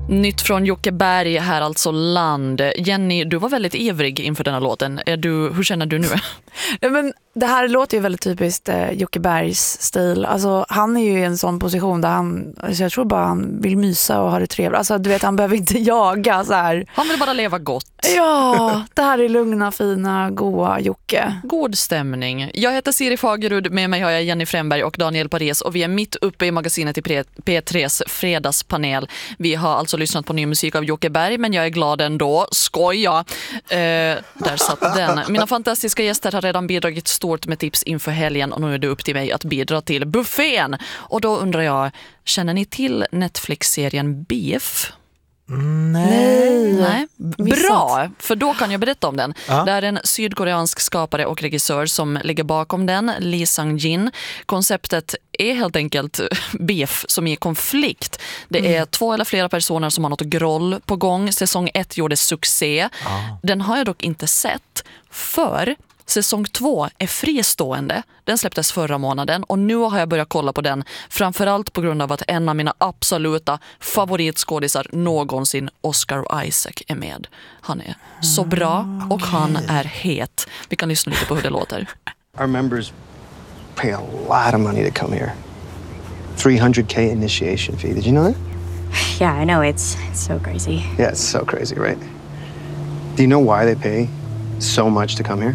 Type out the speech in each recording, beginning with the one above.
Nytt från Jocke Berg här, alltså Land. Jenny, du var väldigt ivrig inför den här låten. Hur känner du nu? Men det här låter ju väldigt typiskt Jocke Bergs stil. Alltså, han är ju i en sån position där jag tror bara han vill mysa och ha det trevligt. Alltså, du vet, han behöver inte jaga så här. Han vill bara leva gott. Ja, det här är lugna, fina, goa Jocke. God stämning. Jag heter Siri Fagerud, med mig har jag Jenny Fremberg och Daniel Paris och vi är mitt uppe i magasinet i P3s fredagspanel. Vi har alltså lyssnat på ny musik av Jocke Berg, men jag är glad ändå. Skoja! Där satt den. Mina fantastiska gäster har redan bidragit stort med tips inför helgen och nu är det upp till mig att bidra till buffén. Och då undrar jag, känner ni till Netflix-serien Beef? Nej. Bra, för då kan jag berätta om den. Ja. Det är en sydkoreansk skapare och regissör som ligger bakom den, Lee Sang-jin. Konceptet är helt enkelt beef som är konflikt. Det är 2 eller flera personer som har något groll på gång. Säsong 1 gjorde succé. Den har jag dock inte sett, för säsong 2 är fristående. Den släpptes förra månaden och nu har jag börjat kolla på den. Framförallt på grund av att en av mina absoluta favoritskådisar någonsin, Oscar Isaac, är med. Han är så bra och han är het. Vi kan lyssna lite på hur det låter. Our members pay a lot of money to come here. $300K initiation fee. Did you know that? Yeah, I know. It's so crazy. Yeah, it's so crazy, right? Do you know why they pay so much to come here?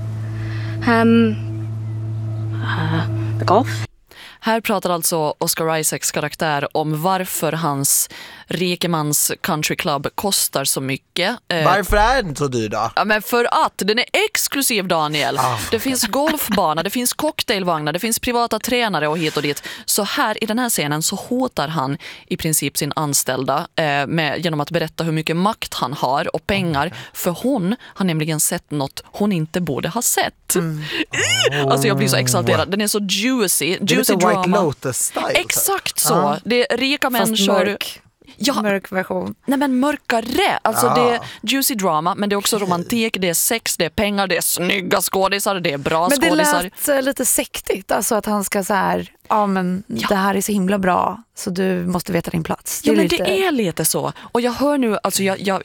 The golf? Här pratar alltså Oscar Isaacs karaktär om varför hans rikemans country club kostar så mycket. Varför är den så dyr då? Ja, men för att den är exklusiv, Daniel. Det finns golfbana, det finns cocktailvagnar, det finns privata tränare och hit och dit. Så här i den här scenen så hotar han i princip sin anställda genom att berätta hur mycket makt han har och pengar. För hon har nämligen sett något hon inte borde ha sett. Alltså jag blir så exalterad. Den är så juicy. Det är lite White Lotus-style. Exakt så. Det är rika människor. Mörk. Ja. Mörk version. Nej, men mörkare. Alltså det är juicy drama, men det är också romantik, det är sex, det är pengar, det är snygga skådisar, det är bra men skådisar. Men det lät lite sektigt, alltså att han ska så här, det här är så himla bra så du måste veta din plats. Ja, men det är lite så. Och jag hör nu, alltså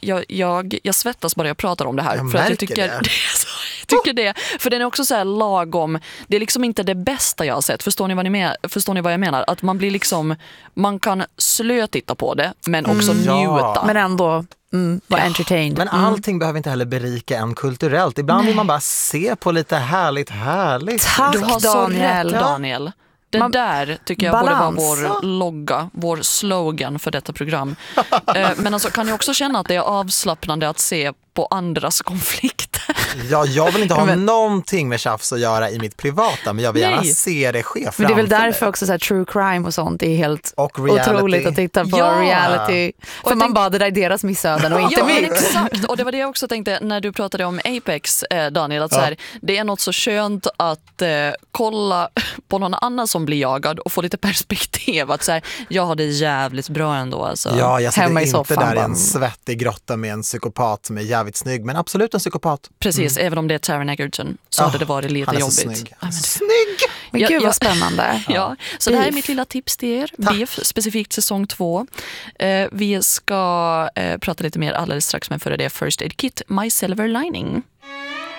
jag svettas bara jag pratar om det här. För att jag tycker det. Tycker det, för den är också så här lagom. Det är liksom inte det bästa jag har sett. Förstår ni vad jag menar? Att man blir liksom, man kan titta på det, men också njuta. Men ändå vara entertained. Men allting behöver inte heller berika en kulturellt. Ibland vill man bara se på lite härligt. Tack, du har Daniel. Så rätt, Daniel. Det där tycker jag balans. borde vara vår logga, vår slogan för detta program. Men alltså kan jag också känna att det är avslappnande att se på andras konflikter. Ja, jag vill inte ha någonting med tjafs att göra i mitt privata, men jag vill gärna se det ske framför. Men det är väl därför också så här, true crime och sånt är helt otroligt att titta på reality. För man bara, det där är deras missöden och inte min. Exakt, och det var det jag också tänkte när du pratade om Apex, Daniel, att så här, det är något så skönt att kolla på någon annan som blir jagad och få lite perspektiv, att så här, jag har det jävligt bra ändå. Alltså. Ja, jag sitter inte soffan, där i en svettig grotta med en psykopat som är jävligt snygg, men absolut en psykopat. Precis, även om det är Taron Egerton så hade det varit lite jobbigt. Snygg. Snygg! Men gud vad spännande. Ja, så det här är mitt lilla tips till er. Beef, specifikt säsong 2. Vi ska prata lite mer alldeles strax, men före det First Aid Kit, My Silver Lining.